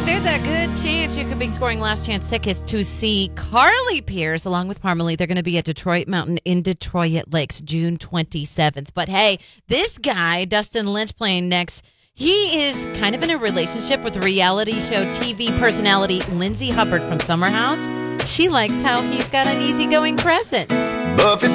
week, there's a good chance you could be scoring last chance tickets to see Carly Pearce along with Parmalee. They're going to be at Detroit Mountain in Detroit Lakes, June 27th. But hey, this guy, Dustin Lynch, playing next, he is kind of in a relationship with reality show TV personality Lindsay Hubbard from Summer House. She likes how he's got an easygoing presence.